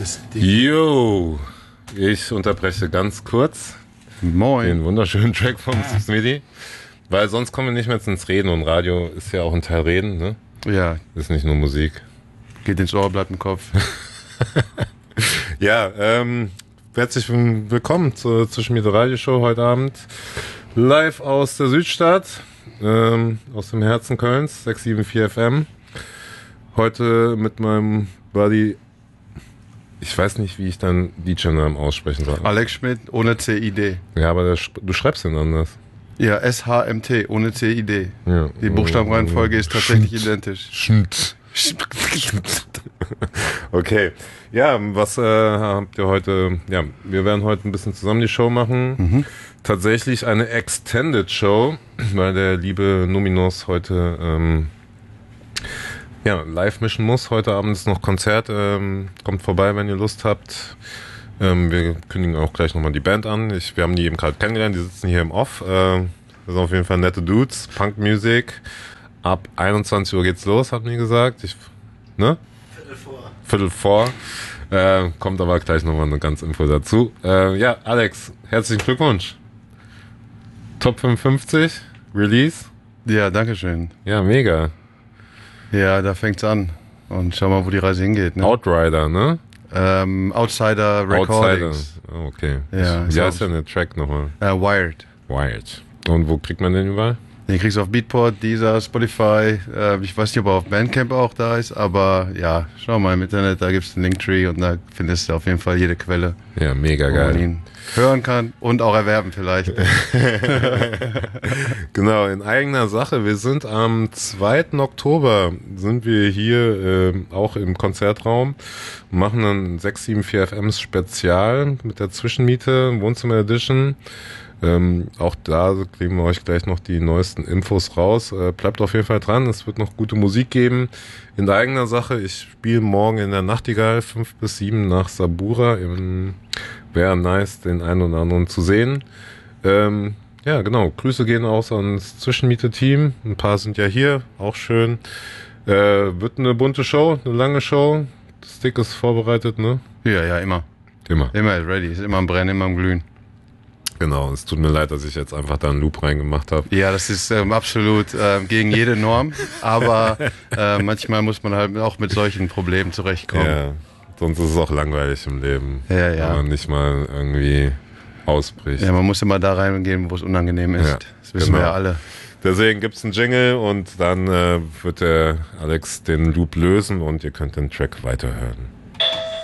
Yo, ich unterbreche ganz kurz den wunderschönen Track von Smitty, weil sonst kommen wir nicht mehr ins Reden und Radio ist ja auch ein Teil Reden, ne? Ja. Ist nicht nur Musik. Geht ins Ohr, bleibt im Kopf. Ja, herzlich willkommen zur Zwischenmiete Radioshow heute Abend. Live aus der Südstadt, aus dem Herzen Kölns, 674 FM. Heute mit meinem Buddy, ich weiß nicht, wie ich deinen DJ-Namen aussprechen soll. Alex Schmidt ohne CID. Ja, aber du schreibst ihn anders. Ja, SHMT ohne CID. Ja. Die Buchstabenreihenfolge ist tatsächlich identisch. Schmidt. Okay. Ja, was habt ihr heute? Ja, wir werden heute ein bisschen zusammen die Show machen. Tatsächlich eine Extended Show, weil der liebe Numinus heute live mischen muss. Heute Abend ist noch Konzert. Kommt vorbei, wenn ihr Lust habt. Wir kündigen auch gleich nochmal die Band an. Wir haben die eben gerade kennengelernt. Die sitzen hier im Off. Das sind auf jeden Fall nette Dudes. Punkmusik. Ab 21 Uhr geht's los, hat mir gesagt. Viertel vor. Kommt aber gleich nochmal eine ganz Info dazu. Ja, Alex, herzlichen Glückwunsch. Top 55, Release. Ja, dankeschön. Ja, mega. Ja, da fängt's an. Und schau mal, wo die Reise hingeht. Ne? Outrider, ne? Outsider Recordings. Outsider. Oh, okay. Ja, Wie heißt denn der Track nochmal? Wired. Wired. Und wo kriegt man den überall? Den kriegst du auf Beatport, Deezer, Spotify. Ich weiß nicht, ob er auf Bandcamp auch da ist, aber ja, schau mal im Internet, da gibt's einen Linktree und da findest du auf jeden Fall jede Quelle. Ja, mega wo geil. man ihn hören kann und auch erwerben vielleicht. Genau, in eigener Sache. Wir sind am 2. Oktober sind wir hier auch im Konzertraum und machen ein 674 FMs Spezial mit der Zwischenmiete, Wohnzimmer Edition. Auch da kriegen wir euch gleich noch die neuesten Infos raus. Bleibt auf jeden Fall dran, es wird noch gute Musik geben. In der eigener Sache, ich spiele morgen in der Nachtigall 5 bis 7 nach Sabura. Wäre nice, den einen oder anderen zu sehen. Ja, genau, Grüße gehen aus ans Zwischenmiete-Team. Ein paar sind ja hier, auch schön. Wird eine bunte Show, eine lange Show. Das Stick ist vorbereitet, ne? Ja, immer. Immer Ready, ist immer am Brennen, immer am Glühen. Genau, es tut mir leid, dass ich jetzt einfach da einen Loop reingemacht habe. Ja, das ist absolut gegen jede Norm, aber manchmal muss man halt auch mit solchen Problemen zurechtkommen. Ja, sonst ist es auch langweilig im Leben, ja. wenn man nicht mal irgendwie ausbricht. Ja, man muss immer da reingehen, wo es unangenehm ist. Ja, das wissen wir ja alle. Deswegen gibt's einen Jingle und dann wird der Alex den Loop lösen und ihr könnt den Track weiterhören.